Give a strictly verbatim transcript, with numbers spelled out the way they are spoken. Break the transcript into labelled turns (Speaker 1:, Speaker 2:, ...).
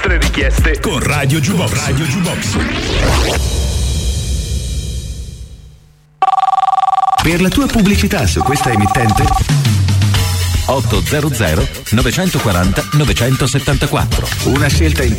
Speaker 1: vostre richieste
Speaker 2: con Radio Jukebox. Radio Jukebox.
Speaker 3: Per la tua pubblicità su questa emittente
Speaker 4: otto zero zero nove quattro zero nove sette quattro.
Speaker 3: Una scelta